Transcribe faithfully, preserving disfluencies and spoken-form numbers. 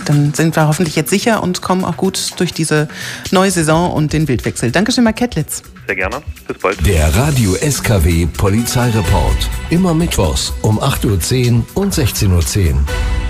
Dann sind wir hoffentlich jetzt sicher und kommen auch gut durch diese neue Saison und den Wildwechsel. Dankeschön, Marc Kettlitz. Sehr gerne. Bis bald. Der Radio S K W Polizeireport. Immer mittwochs um acht Uhr zehn und sechzehn Uhr zehn.